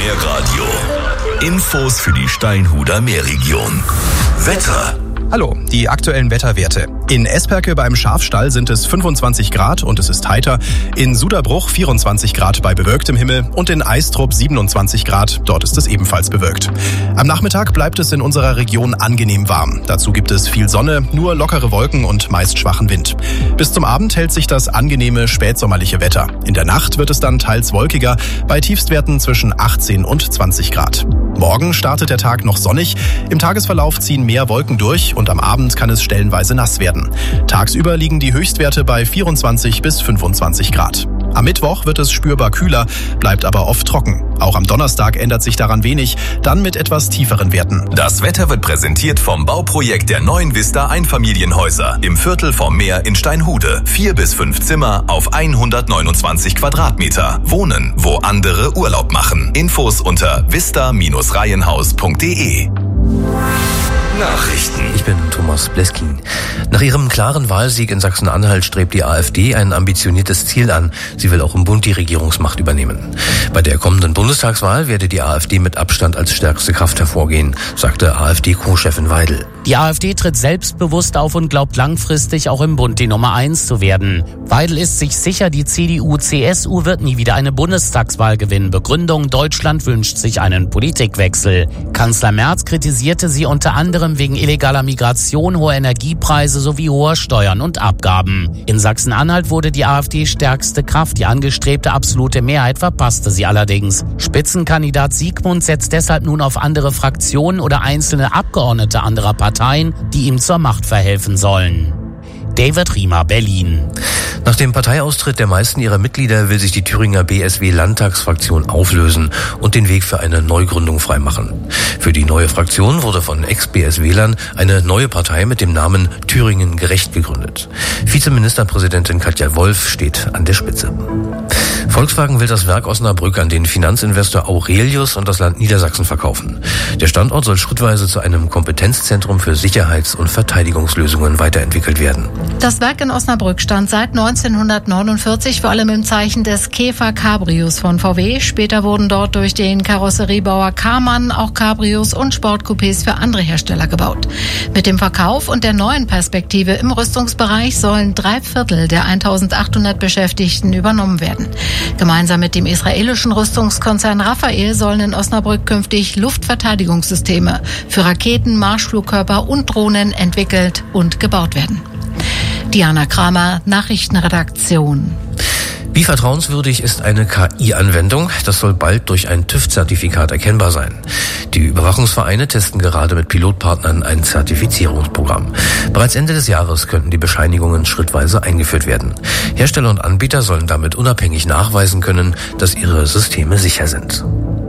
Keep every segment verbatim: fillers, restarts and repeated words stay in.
Meerradio. Infos für die Steinhuder Meerregion. Wetter. Hallo, die aktuellen Wetterwerte. In Esperke beim Schafstall sind es fünfundzwanzig Grad und es ist heiter. In Suderbruch vierundzwanzig Grad bei bewölktem Himmel und in Eistrup siebenundzwanzig Grad. Dort ist es ebenfalls bewölkt. Am Nachmittag bleibt es in unserer Region angenehm warm. Dazu gibt es viel Sonne, nur lockere Wolken und meist schwachen Wind. Bis zum Abend hält sich das angenehme spätsommerliche Wetter. In der Nacht wird es dann teils wolkiger, bei Tiefstwerten zwischen achtzehn und zwanzig Grad. Morgen startet der Tag noch sonnig. Im Tagesverlauf ziehen mehr Wolken durch und am Abend kann es stellenweise nass werden. Tagsüber liegen die Höchstwerte bei vierundzwanzig bis fünfundzwanzig Grad. Am Mittwoch wird es spürbar kühler, bleibt aber oft trocken. Auch am Donnerstag ändert sich daran wenig, dann mit etwas tieferen Werten. Das Wetter wird präsentiert vom Bauprojekt der neuen Vista Einfamilienhäuser im Viertel vom Meer in Steinhude. Vier bis fünf Zimmer auf hundertneunundzwanzig Quadratmeter. Wohnen, wo andere Urlaub machen. Infos unter vista Bindestrich reihenhaus punkt de. Nachrichten. Ich bin Thomas Bleskin. Nach ihrem klaren Wahlsieg in Sachsen-Anhalt strebt die AfD ein ambitioniertes Ziel an. Sie will auch im Bund die Regierungsmacht übernehmen. Bei der kommenden Bundestagswahl werde die AfD mit Abstand als stärkste Kraft hervorgehen, sagte AfD-Co-Chefin Weidel. Die AfD tritt selbstbewusst auf und glaubt langfristig auch im Bund die Nummer eins zu werden. Weidel ist sich sicher, die C D U C S U wird nie wieder eine Bundestagswahl gewinnen. Begründung: Deutschland wünscht sich einen Politikwechsel. Kanzler Merz kritisierte sie unter anderem wegen illegaler Migration, hoher Energiepreise sowie hoher Steuern und Abgaben. In Sachsen-Anhalt wurde die AfD stärkste Kraft. Die angestrebte absolute Mehrheit verpasste sie allerdings. Spitzenkandidat Siegmund setzt deshalb nun auf andere Fraktionen oder einzelne Abgeordnete anderer Parteien, die ihm zur Macht verhelfen sollen. David Riemer, Berlin. Nach dem Parteiaustritt der meisten ihrer Mitglieder will sich die Thüringer B S W-Landtagsfraktion auflösen und den Weg für eine Neugründung freimachen. Für die neue Fraktion wurde von Ex-B S W-Lern eine neue Partei mit dem Namen Thüringen gerecht gegründet. Vizeministerpräsidentin Katja Wolf steht an der Spitze. Volkswagen will das Werk Osnabrück an den Finanzinvestor Aurelius und das Land Niedersachsen verkaufen. Der Standort soll schrittweise zu einem Kompetenzzentrum für Sicherheits- und Verteidigungslösungen weiterentwickelt werden. Das Werk in Osnabrück stand seit neunzehnhundertneunundvierzig vor allem im Zeichen des Käfer Cabrios von V W. Später wurden dort durch den Karosseriebauer Karmann auch Cabrios und Sportcoupés für andere Hersteller gebaut. Mit dem Verkauf und der neuen Perspektive im Rüstungsbereich sollen drei Viertel der eintausendachthundert Beschäftigten übernommen werden. Gemeinsam mit dem israelischen Rüstungskonzern Rafael sollen in Osnabrück künftig Luftverteidigungssysteme für Raketen, Marschflugkörper und Drohnen entwickelt und gebaut werden. Diana Kramer, Nachrichtenredaktion. Wie vertrauenswürdig ist eine K I-Anwendung? Das soll bald durch ein TÜV-Zertifikat erkennbar sein. Die Überwachungsvereine testen gerade mit Pilotpartnern ein Zertifizierungsprogramm. Bereits Ende des Jahres könnten die Bescheinigungen schrittweise eingeführt werden. Hersteller und Anbieter sollen damit unabhängig nachweisen können, dass ihre Systeme sicher sind.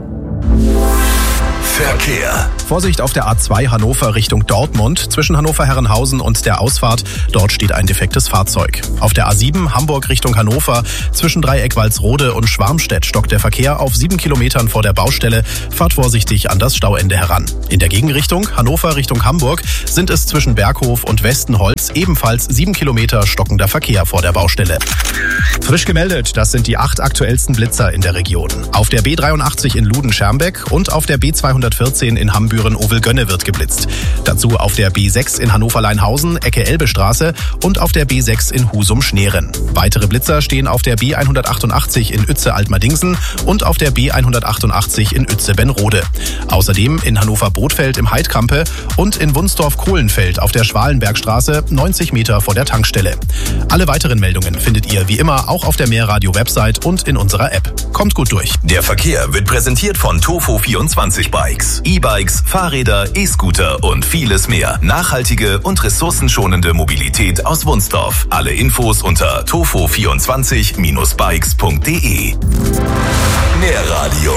Verkehr. Vorsicht auf der A zwei Hannover Richtung Dortmund. Zwischen Hannover-Herrenhausen und der Ausfahrt. Dort steht ein defektes Fahrzeug. Auf der A sieben Hamburg Richtung Hannover. Zwischen Dreieck Walsrode und Schwarmstedt stockt der Verkehr auf sieben Kilometern vor der Baustelle. Fahrt vorsichtig an das Stauende heran. In der Gegenrichtung Hannover Richtung Hamburg sind es zwischen Berghof und Westenholz ebenfalls sieben Kilometer stockender Verkehr vor der Baustelle. Frisch gemeldet, das sind die acht aktuellsten Blitzer in der Region. Auf der B dreiundachtzig in Luden-Schermbeck und auf der B zweihundertvierzehn in Hambüren-Ovelgönne wird geblitzt. Dazu auf der B sechs in Hannover-Leinhausen, Ecke Elbestraße und auf der B sechs in Husum-Schneeren. Weitere Blitzer stehen auf der B hundertachtundachtzig in Uetze-Altmardingsen und auf der B hundertachtundachtzig in Uetze-Benrode. Außerdem in Hannover-Bothfeld im Heidkampe und in Wunsdorf-Kohlenfeld auf der Schwalenbergstraße, neunzig Meter vor der Tankstelle. Alle weiteren Meldungen findet ihr wie immer auch auf der Meerradio-Website und in unserer App. Kommt gut durch. Der Verkehr wird präsentiert von Tofo vierundzwanzig Bikes. E-Bikes, Fahrräder, E-Scooter und vieles mehr. Nachhaltige und ressourcenschonende Mobilität aus Wunsdorf. Alle Infos unter tofo vierundzwanzig Bindestrich bikes punkt de. Meerradio.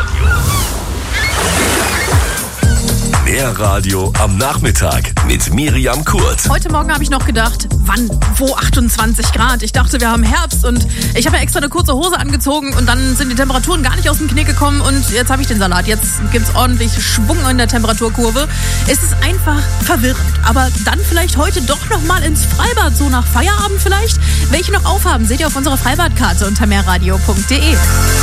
Meerradio am Nachmittag mit Miriam Kurt. Heute Morgen habe ich noch gedacht, wann, wo achtundzwanzig Grad? Ich dachte, wir haben Herbst und ich habe ja extra eine kurze Hose angezogen und dann sind die Temperaturen gar nicht aus dem Knick gekommen und jetzt habe ich den Salat. Jetzt gibt es ordentlich Schwung in der Temperaturkurve. Es ist einfach verwirrend. Aber dann vielleicht heute doch noch mal ins Freibad, so nach Feierabend vielleicht. Welche noch aufhaben, seht ihr auf unserer Freibadkarte unter meerradio punkt de.